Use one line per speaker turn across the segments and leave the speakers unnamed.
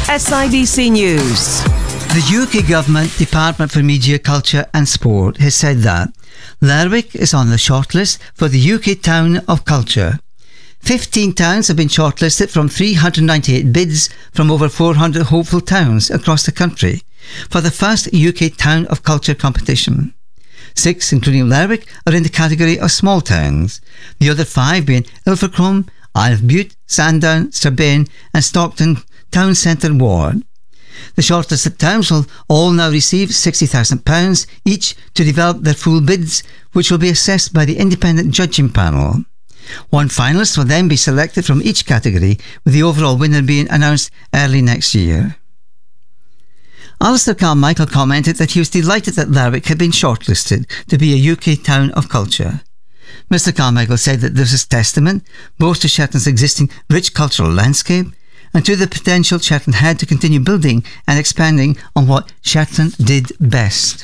SIBC News.
The UK Government Department for Media, Culture and Sport has said that Lerwick is on the shortlist for the UK Town of Culture. 15 towns have been shortlisted from 398 bids from over 400 hopeful towns across the country for the first UK Town of Culture competition. 6, including Lerwick, are in the category of small towns, the other 5 being Ilfracombe, Isle of Bute, Sandown, Strabane and Stockton Town Centre Ward. The shortlisted towns will all now receive £60,000 each to develop their full bids, which will be assessed by the independent judging panel. One finalist will then be selected from each category, with the overall winner being announced early next year. Alistair Carmichael commented that he was delighted that Lerwick had been shortlisted to be a UK Town of Culture. Mr Carmichael said that this is testament both to Shetland's existing rich cultural landscape and to the potential Shetland had to continue building and expanding on what Shetland did best.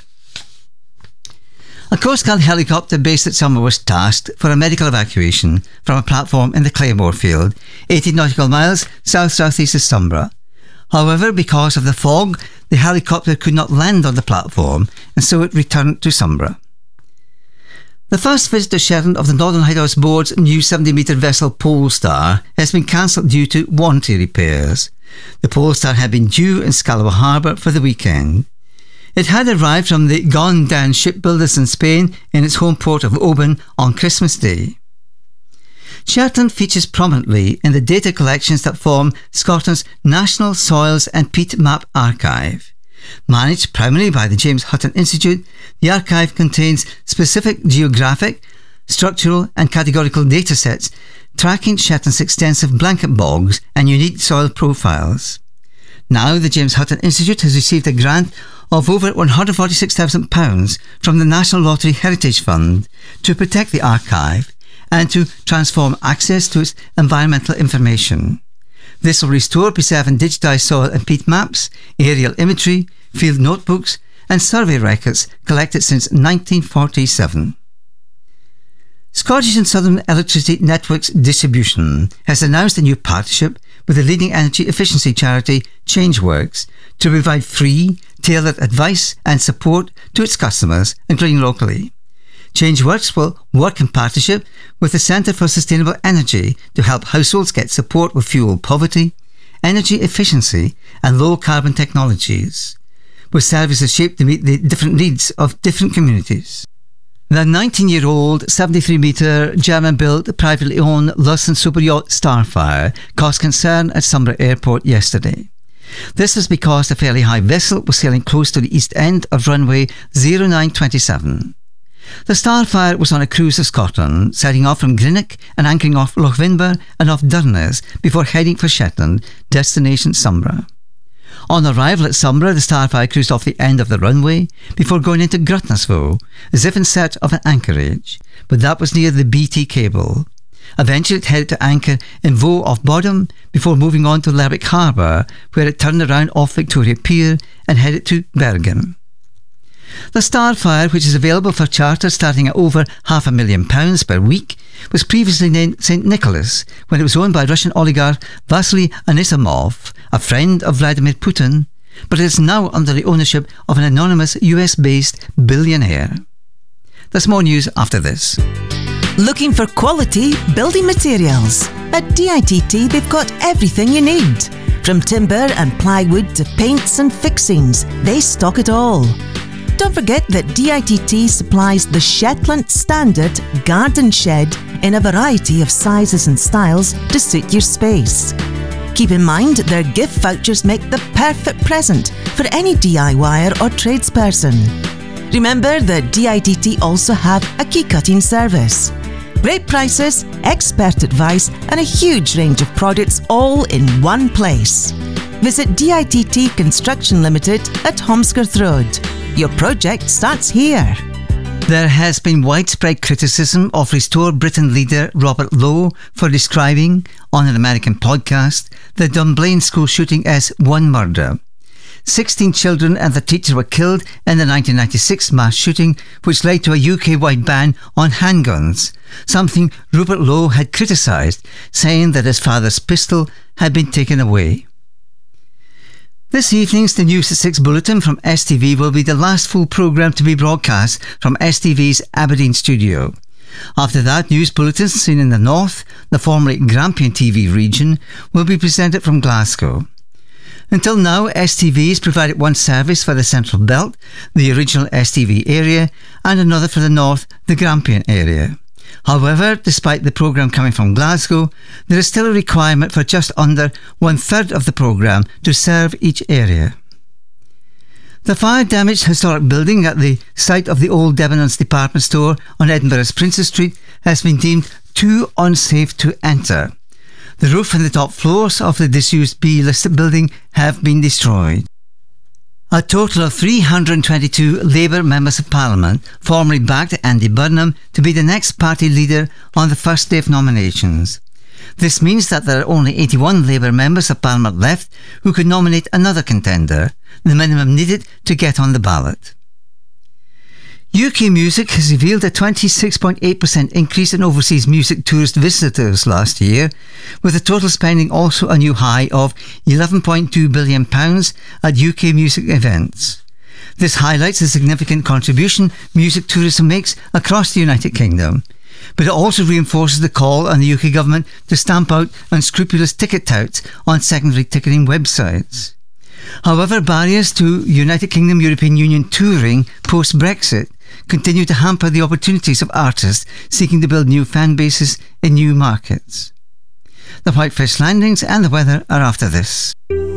A Coast Guard helicopter based at Summer was tasked for a medical evacuation from a platform in the Claymore Field, 80 nautical miles south-southeast of Sombra. However, because of the fog, the helicopter could not land on the platform, and so it returned to Sombra. The first visit to Shetland of the Northern Lighthouse Board's new 70-metre vessel Polestar has been cancelled due to warranty repairs. The Polestar had been due in Scalawag Harbour for the weekend. It had arrived from the Gone Down shipbuilders in Spain in its home port of Oban on Christmas Day. Shetland features prominently in the data collections that form Scotland's National Soils and Peat Map Archive. Managed primarily by the James Hutton Institute, the archive contains specific geographic, structural and categorical datasets tracking Shetland's extensive blanket bogs and unique soil profiles. Now the James Hutton Institute has received a grant of over £146,000 from the National Lottery Heritage Fund to protect the archive and to transform access to its environmental information. This will restore, preserve and digitise soil and peat maps, aerial imagery, field notebooks and survey records collected since 1947. Scottish and Southern Electricity Networks Distribution has announced a new partnership with the leading energy efficiency charity Changeworks to provide free, tailored advice and support to its customers, including locally. Changeworks will work in partnership with the Centre for Sustainable Energy to help households get support with fuel poverty, energy efficiency and low carbon technologies, with services shaped to meet the different needs of different communities. The 19-year-old 73-metre German-built, privately owned Lawson superyacht Starfire caused concern at Sombra Airport yesterday. This was because the fairly high vessel was sailing close to the east end of runway 0927. The Starfire was on a cruise of Scotland, setting off from Greenock and anchoring off Loch Vinber and off Durness before heading for Shetland, destination Sombra. On arrival at Sombra, the Starfire cruised off the end of the runway before going into Grutnasville, as if in search of an anchorage, but that was near the BT cable. Eventually it headed to anchor in Vaux off Bodham before moving on to Lerwick Harbour, where it turned around off Victoria Pier and headed to Bergen. The Starfire, which is available for charter starting at over £500,000 per week, was previously named St. Nicholas when it was owned by Russian oligarch Vasily Anisimov, a friend of Vladimir Putin, but it is now under the ownership of an anonymous US-based billionaire. There's more news after this.
Looking for quality building materials? At DITT they've got everything you need. From timber and plywood to paints and fixings, they stock it all. Don't forget that DITT supplies the Shetland Standard Garden Shed in a variety of sizes and styles to suit your space. Keep in mind their gift vouchers make the perfect present for any DIYer or tradesperson. Remember that DITT also have a key cutting service. Great prices, expert advice and a huge range of products all in one place. Visit DITT Construction Limited at Holmescroft Road. Your project starts here.
There has been widespread criticism of Restore Britain leader Robert Lowe for describing, on an American podcast, the Dunblane school shooting as one murder. 16 children and the teacher were killed in the 1996 mass shooting, which led to a UK-wide ban on handguns, something Rupert Lowe had criticised, saying that his father's pistol had been taken away. This evening's The News at 6 bulletin from STV will be the last full programme to be broadcast from STV's Aberdeen studio. After that, news bulletins seen in the north, the formerly Grampian TV region, will be presented from Glasgow. Until now, STV has provided one service for the Central Belt, the original STV area, and another for the north, the Grampian area. However, despite the programme coming from Glasgow, there is still a requirement for just under 1/3 of the programme to serve each area. The fire-damaged historic building at the site of the old Debenhams department store on Edinburgh's Princes Street has been deemed too unsafe to enter. The roof and the top floors of the disused B-listed building have been destroyed. A total of 322 Labour members of Parliament formally backed Andy Burnham to be the next party leader on the first day of nominations. This means that there are only 81 Labour members of Parliament left who could nominate another contender, the minimum needed to get on the ballot. UK Music has revealed a 26.8% increase in overseas music tourist visitors last year, with the total spending also a new high of £11.2 billion at UK music events. This highlights the significant contribution music tourism makes across the United Kingdom, but it also reinforces the call on the UK government to stamp out unscrupulous ticket touts on secondary ticketing websites. However, barriers to United Kingdom European Union touring post-Brexit continue to hamper the opportunities of artists seeking to build new fan bases in new markets. The Whitefish landings and the weather are after this.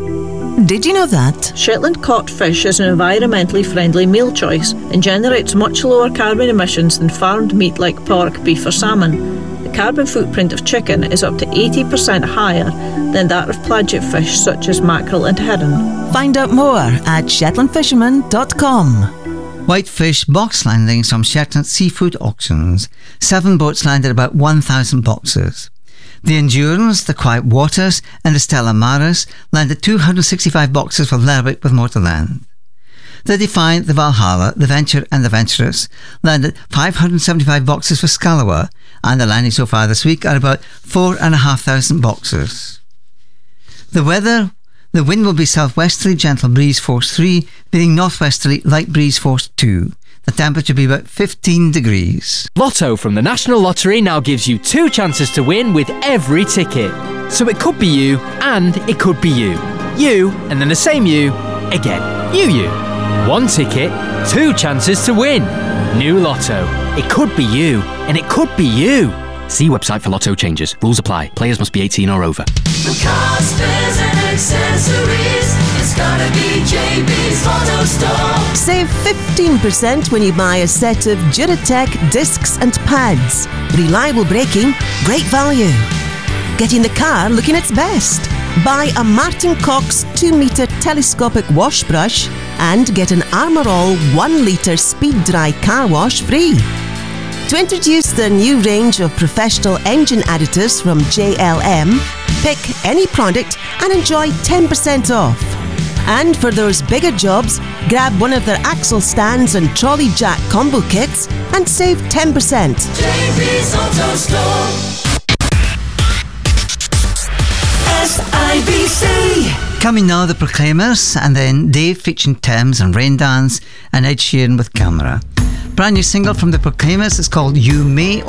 Did you know that
Shetland caught fish is an environmentally friendly meal choice and generates much lower carbon emissions than farmed meat like pork, beef or salmon? The carbon footprint of chicken is up to 80% higher than that of pelagic fish such as mackerel and herring.
Find out more at shetlandfisherman.com.
Whitefish box landings from Shetland Seafood Auctions. 7 boats landed about 1,000 boxes. The Endurance, the Quiet Waters and the Stella Maris landed 265 boxes for Lerwick with more to land. The Defiant, the Valhalla, the Venture and the Venturous landed 575 boxes for Scalawa, and the landings so far this week are about 4,500 boxes. The weather: the wind will be southwesterly, gentle breeze force 3, being northwesterly, light breeze force 2. The temperature will be about 15 degrees.
Lotto from the National Lottery now gives you 2 chances to win with every ticket. So it could be you, and it could be you. You, and then the same you, again. You. 1 ticket, 2 chances to win. New Lotto. It could be you, and it could be you. See website for Lotto changes. Rules apply. Players must be 18 or over.
For cars, spares and accessories, it's gotta be JB's Auto Store.
Save 15% when you buy a set of Duratec discs and pads. Reliable braking, great value. Getting the car looking its best. Buy a Martin Cox 2-metre telescopic wash brush and get an Armour All 1-litre speed dry car wash free. To introduce the new range of professional engine additives from JLM, pick any product and enjoy 10% off. And for those bigger jobs, grab one of their axle stands and trolley jack combo kits and save 10%.
JB's Auto Store. SIBC.
Coming now, the Proclaimers, and then Dave featuring Thames and Rain Dance, and Ed Sheeran with Camera. Brand new single from the Proclaimers is called You May